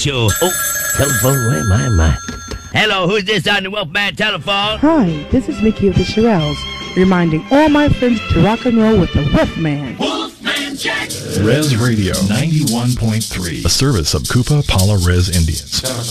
show. Oh, telephone, where am I? Hello, who's this on the Wolfman telephone? Hi, this is Mickey of the Shirelles, reminding all my friends to rock and roll with the Wolfman. Wolfman Jack. Res Radio 91.3, a service of Kupa Pala Res Indians.